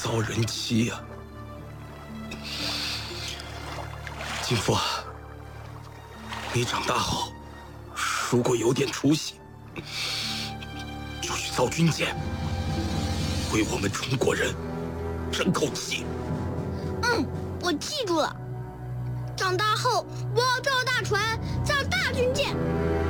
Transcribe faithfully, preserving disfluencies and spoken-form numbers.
遭人欺呀、啊！金父，你长大后，如果有点出息，就去造军舰，为我们中国人争口气。 嗯，我记住了。长大后，我要造大船，造大军舰。